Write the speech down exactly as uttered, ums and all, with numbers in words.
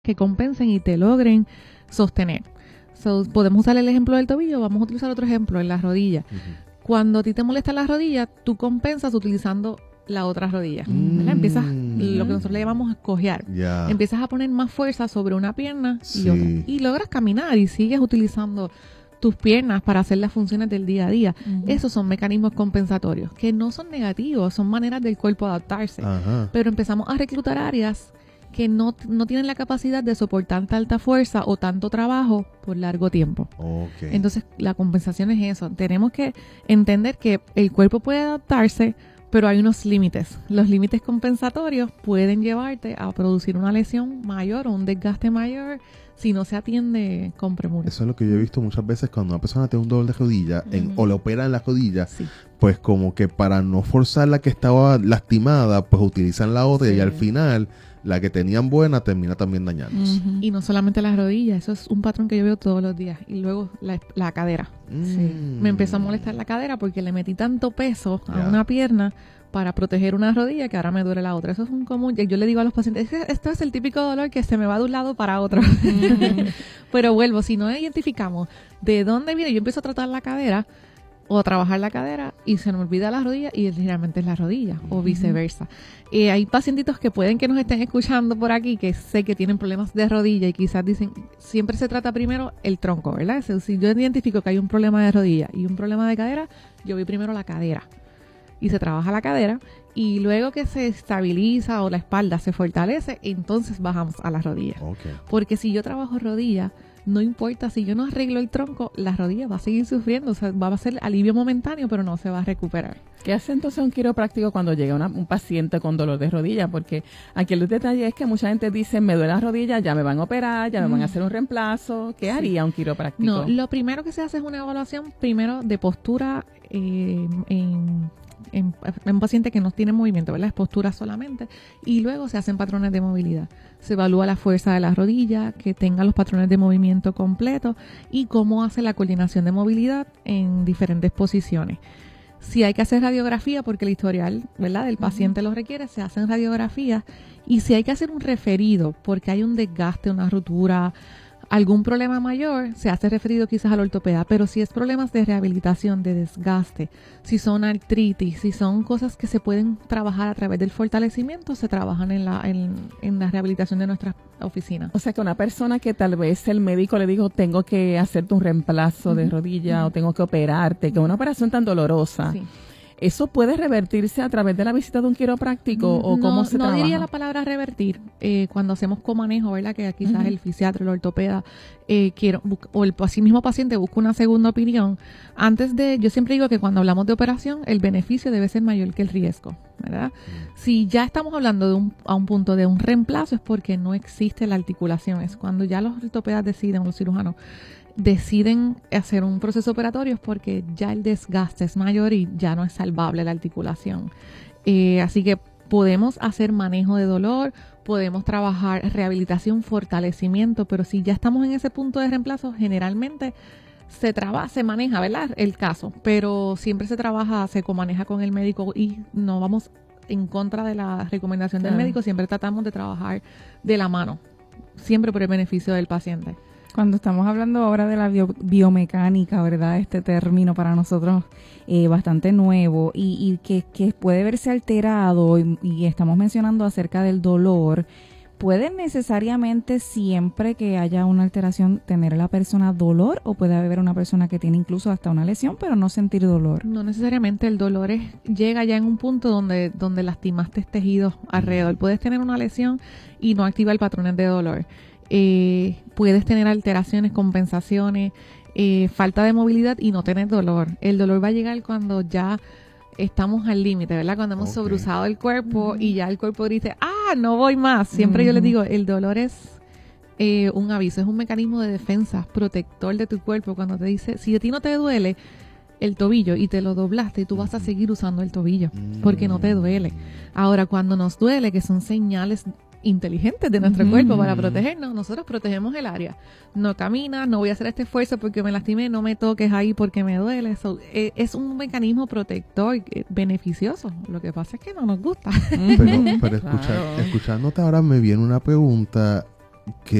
que compensen y te logren sostener. So, podemos usar el ejemplo del tobillo, vamos a utilizar otro ejemplo en las rodillas. Uh-huh. Cuando a ti te molesta la rodilla, tú compensas utilizando la otra rodilla. Mm. Empiezas lo que nosotros le llamamos cojear. Yeah. Empiezas a poner más fuerza sobre una pierna sí. y otra. Y logras caminar y sigues utilizando tus piernas para hacer las funciones del día a día. Uh-huh. Esos son mecanismos compensatorios, que no son negativos, son maneras del cuerpo adaptarse. Uh-huh. Pero empezamos a reclutar áreas que no, no tienen la capacidad de soportar tanta fuerza o tanto trabajo por largo tiempo. Okay. Entonces, la compensación es eso. Tenemos que entender que el cuerpo puede adaptarse, pero hay unos límites. Los límites compensatorios pueden llevarte a producir una lesión mayor o un desgaste mayor si no se atiende con premura. Eso es lo que yo he visto muchas veces cuando una persona tiene un dolor de rodilla en, uh-huh. o le operan en la rodilla, sí. pues como que para no forzar la que estaba lastimada, pues utilizan la otra sí. y al final la que tenían buena termina también dañándose. Uh-huh. Y no solamente las rodillas, eso es un patrón que yo veo todos los días. Y luego la, la cadera. Mm. Sí. Me empezó a molestar la cadera porque le metí tanto peso a yeah. una pierna para proteger una rodilla que ahora me duele la otra. Eso es un común. Yo le digo a los pacientes, esto es el típico dolor que se me va de un lado para otro. Uh-huh. Pero vuelvo, si no identificamos de dónde viene, yo empiezo a tratar la cadera o a trabajar la cadera y se me olvida la rodilla y realmente es la rodilla uh-huh. o viceversa. Eh, hay pacientitos que pueden que nos estén escuchando por aquí que sé que tienen problemas de rodilla y quizás dicen, siempre se trata primero el tronco, ¿verdad? O sea, si yo identifico que hay un problema de rodilla y un problema de cadera, yo voy primero a la cadera y se trabaja la cadera y luego que se estabiliza o la espalda se fortalece, entonces bajamos a las rodillas. Okay. Porque si yo trabajo rodilla, no importa, si yo no arreglo el tronco, la rodilla va a seguir sufriendo, o sea, va a ser alivio momentáneo, pero no se va a recuperar. ¿Qué hace entonces un quiropráctico cuando llega una, un paciente con dolor de rodilla? Porque aquí el detalle es que mucha gente dice, me duele la rodilla, ya me van a operar, ya me mm. van a hacer un reemplazo. ¿Qué sí. haría un quiropráctico? No, lo primero que se hace es una evaluación, primero de postura eh, en... En, en un paciente que no tiene movimiento, ¿verdad? Es postura solamente. Y luego se hacen patrones de movilidad. Se evalúa la fuerza de la rodilla, que tenga los patrones de movimiento completos y cómo hace la coordinación de movilidad en diferentes posiciones. Si hay que hacer radiografía, porque el historial, ¿verdad?, del paciente uh-huh. lo requiere, se hacen radiografías. Y si hay que hacer un referido, porque hay un desgaste, una ruptura, algún problema mayor, se hace referido quizás al ortopeda, pero si es problemas de rehabilitación, de desgaste, si son artritis, si son cosas que se pueden trabajar a través del fortalecimiento, se trabajan en la, en, en la rehabilitación de nuestras oficinas. O sea que una persona que tal vez el médico le dijo, tengo que hacerte un reemplazo uh-huh. de rodilla uh-huh. o tengo que operarte, que es una operación tan dolorosa. Sí. ¿Eso puede revertirse a través de la visita de un quiropráctico no, o cómo se no trabaja? No diría la palabra revertir. Eh, cuando hacemos comanejo, ¿verdad? Que quizás uh-huh. el fisiatra, el ortopeda, eh, quiero, o el así mismo paciente busca una segunda opinión. Antes de, yo siempre digo que cuando hablamos de operación, el beneficio debe ser mayor que el riesgo, ¿verdad? Uh-huh. Si ya estamos hablando de un, a un punto de un reemplazo es porque no existe la articulación. Es cuando ya los ortopedas deciden, los cirujanos, deciden hacer un proceso operatorio es porque ya el desgaste es mayor y ya no es salvable la articulación. Eh, así que podemos hacer manejo de dolor, podemos trabajar rehabilitación, fortalecimiento, pero si ya estamos en ese punto de reemplazo, generalmente se trabaja, se maneja, ¿verdad?, el caso, pero siempre se trabaja, se comaneja con el médico y no vamos en contra de la recomendación del ah. médico, siempre tratamos de trabajar de la mano, siempre por el beneficio del paciente. Cuando estamos hablando ahora de la bio, biomecánica, ¿verdad? Este término para nosotros eh, bastante nuevo y, y que, que puede verse alterado y, y estamos mencionando acerca del dolor, ¿puede necesariamente siempre que haya una alteración tener la persona dolor o puede haber una persona que tiene incluso hasta una lesión pero no sentir dolor? No necesariamente, el dolor es, llega ya en un punto donde, donde lastimaste tejidos alrededor. Puedes tener una lesión y no activar patrones de dolor. Eh, puedes tener alteraciones, compensaciones, eh, falta de movilidad y no tener dolor. El dolor va a llegar cuando ya estamos al límite, ¿verdad? Cuando hemos okay. sobreusado el cuerpo uh-huh. y ya el cuerpo dice, ah, no voy más. Siempre uh-huh. yo les digo, el dolor es eh, un aviso, es un mecanismo de defensa, protector de tu cuerpo. Cuando te dice, si a ti no te duele el tobillo y te lo doblaste, tú vas a seguir usando el tobillo porque no te duele. Ahora, cuando nos duele, que son señales inteligentes de nuestro uh-huh. cuerpo para protegernos, nosotros protegemos el área. No caminas, no voy a hacer este esfuerzo porque me lastimé, no me toques ahí porque me duele. So, eh, es un mecanismo protector eh, beneficioso. Lo que pasa es que no nos gusta. Pero, pero escucha, claro. escuchándote ahora me viene una pregunta. que